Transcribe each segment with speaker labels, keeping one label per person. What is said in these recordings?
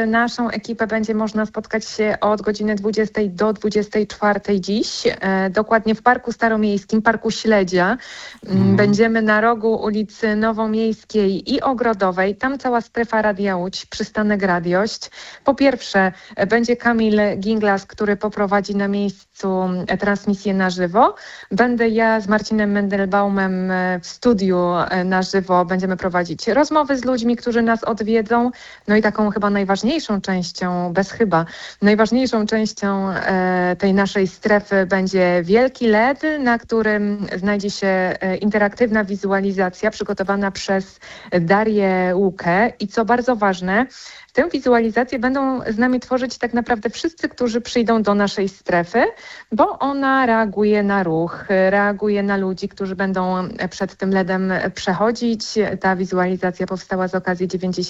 Speaker 1: naszą ekipę będzie można spotkać się od godziny 20 do 24 dziś. Dokładnie w Parku Staromiejskim, Parku Śledzia. Będziemy na rogu ulicy Nowomiejskiej i Ogrodowej. Tam cała strefa Radia Łódź, przystanek Radiość. Po pierwsze będzie Kamil Ginglas, który poprowadzi na miejscu transmisję na żywo. Będę ja z Marcinem Mendelbaumem w studiu na żywo. Będziemy prowadzić rozmowy z ludźmi, którzy nas odwiedzą. No i taką chyba najważniejszą częścią, najważniejszą częścią tej naszej strefy będzie wielki LED, na którym znajdzie się interaktywna wizualizacja przygotowana przez Darię Łukę. I co bardzo ważne, tę wizualizację będą z nami tworzyć tak naprawdę wszyscy, którzy przyjdą do naszej strefy, bo ona reaguje na ruch, reaguje na ludzi, którzy będą przed tym LEDem przechodzić. Ta wizualizacja powstała z okazji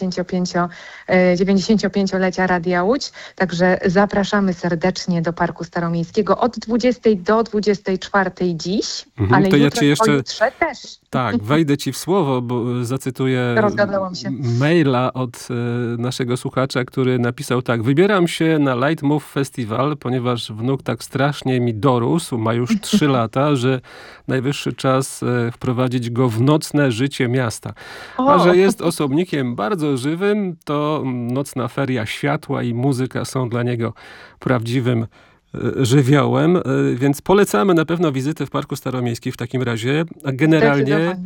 Speaker 1: 95-lecia Radia Łódź, także zapraszamy serdecznie do Parku Staromiejskiego od 20 do 24 dziś, ale
Speaker 2: to
Speaker 1: jutro,
Speaker 2: ja ci jeszcze
Speaker 1: pojutrze też.
Speaker 2: Tak, wejdę ci w słowo, bo zacytuję
Speaker 1: Rozgadałam się.
Speaker 2: maila od naszego słuchacza, który napisał tak: wybieram się na Light Move Festival, ponieważ wnuk tak strasznie mi dorósł, ma już 3 lata, że najwyższy czas wprowadzić go w nocne życie miasta. A że jest osobnikiem bardzo żywym, to nocna feria światła i muzyka są dla niego prawdziwym żywiołem, więc polecamy na pewno wizytę w Parku Staromiejskim w takim razie. A generalnie,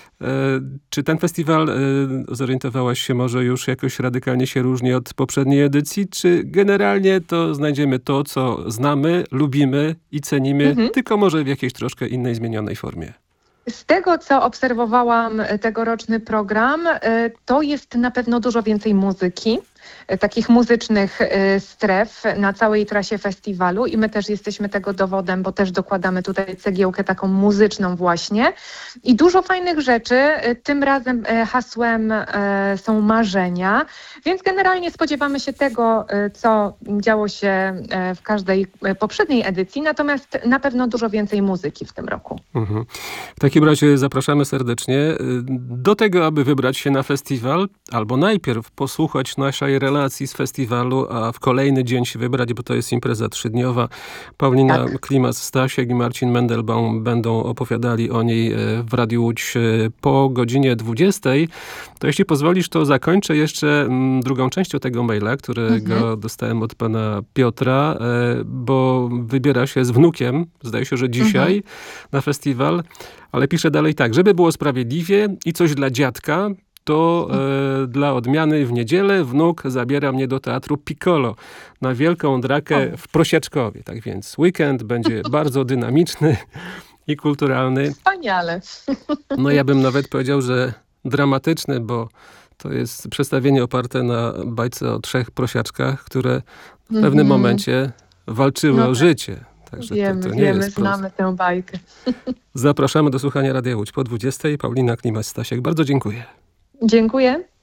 Speaker 2: czy ten festiwal, zorientowałaś się, może już jakoś radykalnie się różni od poprzedniej edycji, czy generalnie to znajdziemy to, co znamy, lubimy i cenimy, tylko może w jakiejś troszkę innej, zmienionej formie?
Speaker 1: Z tego, co obserwowałam tegoroczny program, to jest na pewno dużo więcej muzyki, takich muzycznych stref na całej trasie festiwalu i my też jesteśmy tego dowodem, bo też dokładamy tutaj cegiełkę taką muzyczną właśnie. I dużo fajnych rzeczy. Tym razem hasłem są marzenia, więc generalnie spodziewamy się tego, co działo się w każdej poprzedniej edycji, natomiast na pewno dużo więcej muzyki w tym roku.
Speaker 2: W takim razie zapraszamy serdecznie do tego, aby wybrać się na festiwal, albo najpierw posłuchać naszej relacji z festiwalu, a w kolejny dzień się wybrać, bo to jest impreza 3-dniowa. Paulina Klimas-Stasiek i Marcin Mendelbaum będą opowiadali o niej w Radiu Łódź po godzinie 20. To jeśli pozwolisz, to zakończę jeszcze drugą częścią tego maila, którego dostałem od pana Piotra, bo wybiera się z wnukiem, zdaje się, że dzisiaj na festiwal, ale pisze dalej tak: żeby było sprawiedliwie i coś dla dziadka, to dla odmiany w niedzielę wnuk zabiera mnie do teatru Piccolo na wielką drakę w Prosiaczkowie. Tak więc weekend będzie bardzo dynamiczny i kulturalny.
Speaker 1: Wspaniale.
Speaker 2: No ja bym nawet powiedział, że dramatyczny, bo to jest przedstawienie oparte na bajce o 3 prosiaczkach, które w pewnym momencie walczyły o życie. Także to nie jest
Speaker 1: znamy tę bajkę.
Speaker 2: Zapraszamy do słuchania Radia Łódź po 20. Paulina Klimas-Stasiek. Bardzo dziękuję.
Speaker 1: Dziękuję.